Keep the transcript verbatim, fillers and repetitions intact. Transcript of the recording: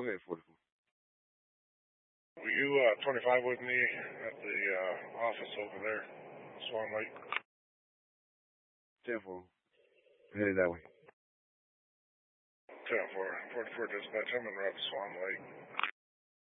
Go ahead, forty-four. Were you uh, twenty-five with me at the uh, office over there, Swan Lake? ten four. Headed that way. ten four. forty-four dispatch. I'm in Rob Swan Lake.